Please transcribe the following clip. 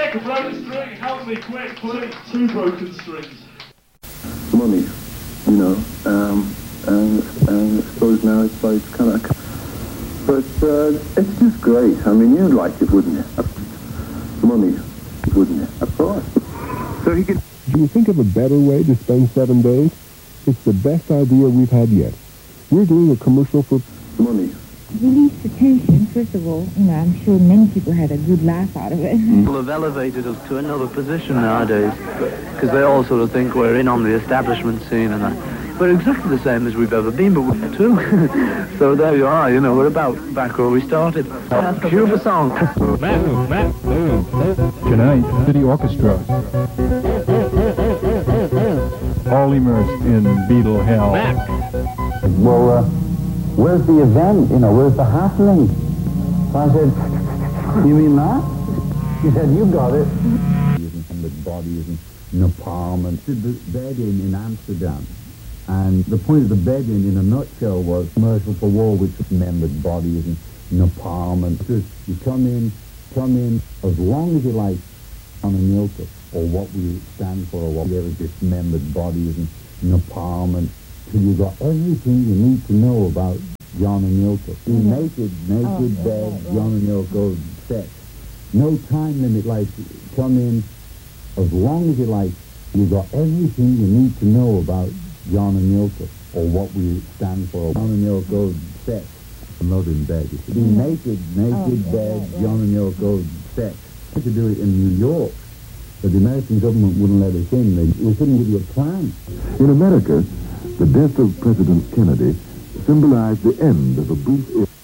Nick, a broken string, help me quick, please. Two broken strings. Money, you know, and I suppose now it's like kind of, but it's just great. I mean, you'd like it, wouldn't you? Money, wouldn't you? Of course. So he could. Do you think of a better way to spend 7 days? It's the best idea we've had yet. We're doing a commercial for money. Release the tension, first of all. You know, I'm sure many people had a good laugh out of it. People have elevated us to another position nowadays because they all sort of think we're in on the establishment scene and that. We're exactly the same as we've ever been, but we're too. So there you are, you know, we're about back where we started. Cue the song. Tonight, City Orchestra. All immersed in Beatle hell. Well, where's the event? You know, where's the happening? So I said, you mean that? She said, you got it. And the bodies and napalm and did the bed-in in Amsterdam. And the point of the bed-in, in a nutshell, was commercial for war with dismembered bodies and napalm. And just, you come in as long as you like on a Milka, or what we stand for, or what we ever dismembered bodies and napalm, and till you got everything you need to know about John and Yoko. Naked bed, John and Yoko, sex. No time limit, like, come in as long as you like. You got everything you need to know about John and Yoko, or what we stand for. John and Yoko, sex. Not in bed. Naked bed, John and Yoko, sex. We could do it in New York, but the American government wouldn't let us in. We couldn't give you a plan. In America, the death of President Kennedy symbolized the end of a brief era.